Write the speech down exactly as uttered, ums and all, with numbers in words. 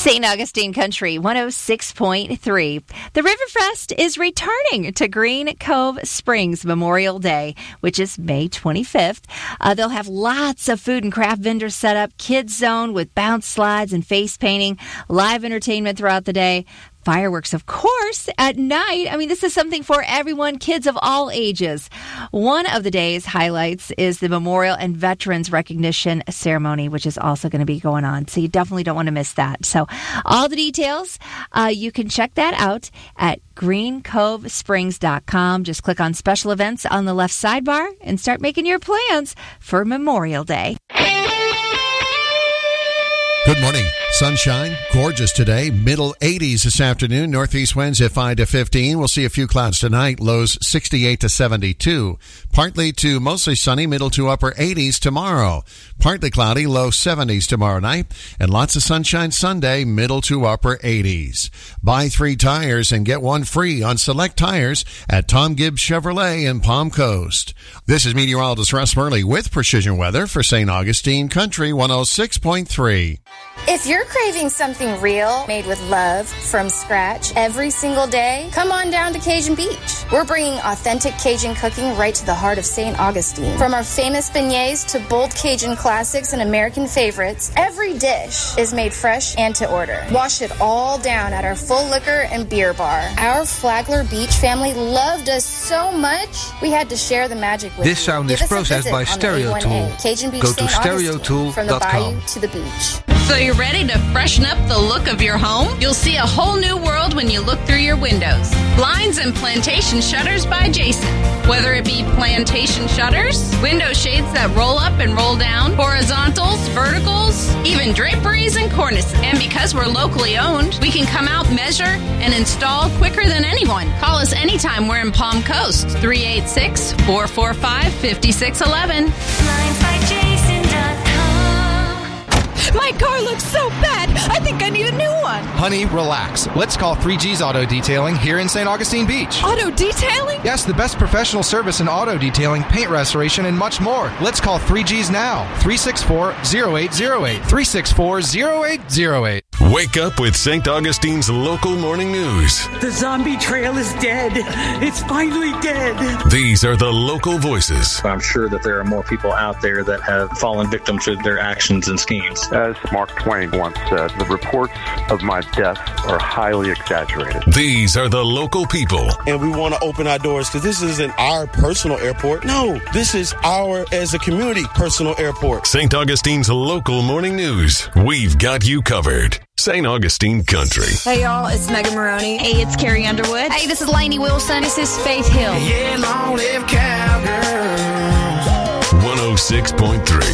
Saint Augustine Country one oh six point three. The Riverfest is returning to Green Cove Springs Memorial Day, which is May twenty-fifth. Uh, they'll have lots of food and craft vendors set up, kids zone with bounce slides and face painting, live entertainment throughout the day. Fireworks, of course, at night. I mean, this is something for everyone, kids of all ages. One of the day's highlights is the Memorial and Veterans Recognition Ceremony, which is also going to be going on. So you definitely don't want to miss that. So all the details, uh, you can check that out at green cove springs dot com. Just click on special events on the left sidebar and start making your plans for Memorial Day. Good morning. Sunshine, gorgeous today. Middle eighties this afternoon. Northeast winds at five to fifteen. We'll see a few clouds tonight. Lows sixty-eight to seventy-two. Partly to mostly sunny, middle to upper eighties tomorrow. Partly cloudy, low seventies tomorrow night. And lots of sunshine Sunday, middle to upper eighties. Buy three tires and get one free on select tires at Tom Gibbs Chevrolet in Palm Coast. This is meteorologist Russ Murley with Precision Weather for Saint Augustine Country one oh six point three. If you're craving something real, made with love, from scratch, every single day, come on down to Cajun Beach. We're bringing authentic Cajun cooking right to the heart of Saint Augustine. From our famous beignets to bold Cajun classics and American favorites, every dish is made fresh and to order. Wash it all down at our full liquor and beer bar. Our Flagler Beach family loved us so much, we had to share the magic with This you. sound Give is us a processed visit by on the Stereo A one A. Tool. Cajun Beach, Go to Saint stereo Augustine, tool from the dot com. bayou to the beach. So you ready to freshen up the look of your home? You'll see a whole new world when you look through your windows. Blinds and Plantation Shutters by Jason. Whether it be plantation shutters, window shades that roll up and roll down, horizontals, verticals, even draperies and cornices. And because we're locally owned, we can come out, measure, and install quicker than anyone. Call us anytime we're in Palm Coast. three eight six, four four five, five six one one. Blinds by Jason dot com. My car looks so bad. I think I need a new one. Honey, relax. Let's call three G's Auto Detailing here in Saint Augustine Beach. Auto detailing? Yes, the best professional service in auto detailing, paint restoration, and much more. Let's call three G's now. three six four, zero eight zero eight. three six four, zero eight zero eight. Wake up with Saint Augustine's local morning news. The zombie trail is dead. It's finally dead. These are the local voices. I'm sure that there are more people out there that have fallen victim to their actions and schemes. As Mark Twain once said, the reports of my death are highly exaggerated. These are the local people. And we want to open our doors because this isn't our personal airport. No, this is our, as a community, personal airport. Saint Augustine's local morning news. We've got you covered. Saint Augustine Country. Hey, y'all, it's Megan Maroney. Hey, it's Carrie Underwood. Hey, this is Lainey Wilson. This is Faith Hill. Yeah, long live cowgirls. one oh six point three.